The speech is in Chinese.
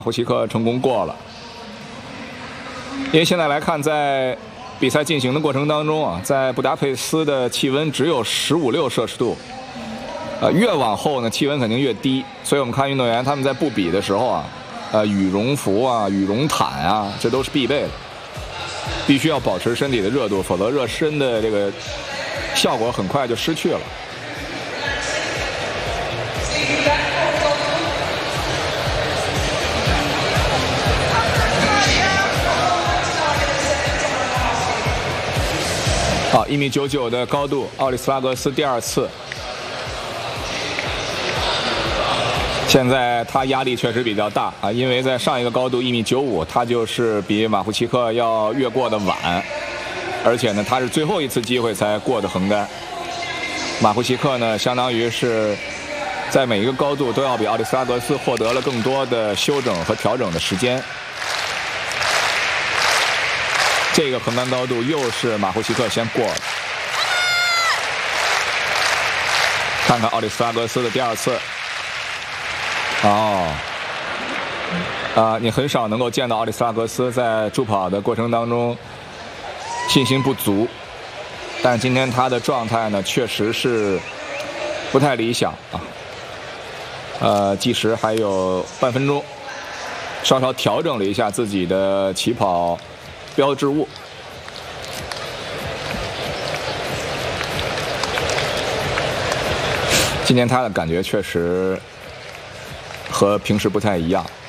胡奇克成功过了，因为现在来看，在比赛进行的过程当中啊，在布达佩斯的气温只有15、6摄氏度，越往后呢气温肯定越低，所以我们看运动员他们在不比的时候啊，羽绒服啊、羽绒毯啊，这都是必备的，必须要保持身体的热度，否则热身的这个效果很快就失去了。 好，1.99米的高度，奥利斯拉格斯第2次。现在他压力确实比较大啊，因为在上一个高度1.95米，他就是比马胡奇克要越过的晚，而且呢，他是最后一次机会才过的横杆。马胡奇克呢，相当于是在每一个高度都要比奥利斯拉格斯获得了更多的修整和调整的时间。 这个横杆高度又是马胡奇克先过了，看看奥利斯拉格斯的第2次。哦，你很少能够见到奥利斯拉格斯在助跑的过程当中信心不足，但今天他的状态呢确实是不太理想啊。计时还有半分钟，稍稍调整了一下自己的起跑 标志物。今天他的感觉确实和平时不太一样。